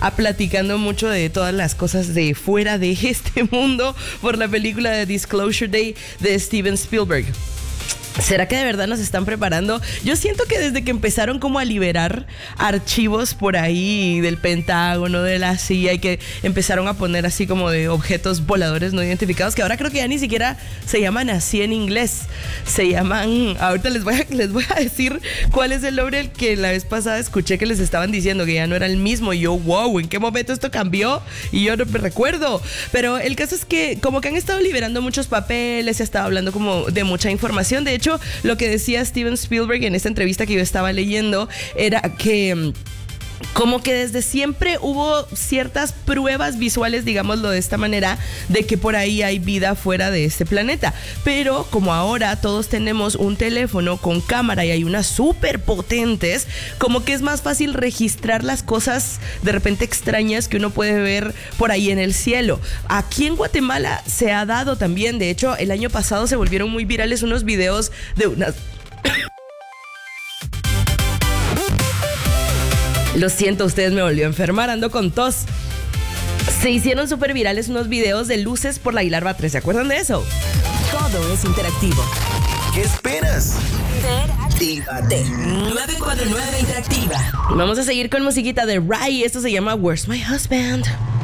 platicando mucho de todas las cosas de fuera de este mundo por la película de Disclosure Day de Steven Spielberg. ¿Será que de verdad nos están preparando? Yo siento que desde que empezaron como a liberar archivos por ahí del Pentágono, de la CIA, y que empezaron a poner así como de objetos voladores no identificados, que ahora creo que ya ni siquiera se llaman así en inglés. Se llaman, ahorita les voy a decir cuál es el nombre que la vez pasada escuché que les estaban diciendo que ya no era el mismo. Y yo, wow, ¿en qué momento esto cambió? Y yo no me recuerdo. Pero el caso es que como que han estado liberando muchos papeles, se ha estado hablando como de mucha información. De hecho, lo que decía Steven Spielberg en esta entrevista que yo estaba leyendo era que como que desde siempre hubo ciertas pruebas visuales, digámoslo de esta manera, de que por ahí hay vida fuera de este planeta. Pero como ahora todos tenemos un teléfono con cámara y hay unas súper potentes, como que es más fácil registrar las cosas de repente extrañas que uno puede ver por ahí en el cielo. Aquí en Guatemala se ha dado también, de hecho, el año pasado se volvieron muy virales unos videos de unas... Lo siento, ustedes me volvió a enfermar, ando con tos. Se hicieron súper virales unos videos de luces por la Aguilar 3, ¿se acuerdan de eso? Todo es interactivo. ¿Qué esperas? Interactívate. 949 Interactiva. Vamos a seguir con musiquita de Rai. Esto se llama Where's My Husband.